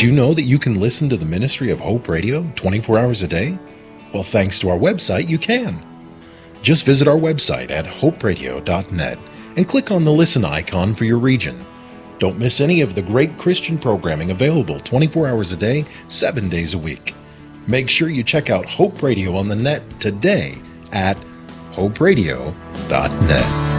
Did you know that you can listen to the ministry of Hope Radio 24 hours a day? Well, thanks to our website, you can. Just visit our website at hoperadio.net and click on the listen icon for your region. Don't miss any of the great Christian programming available 24 hours a day, 7 days a week. Make sure you check out Hope Radio on the net today at hoperadio.net.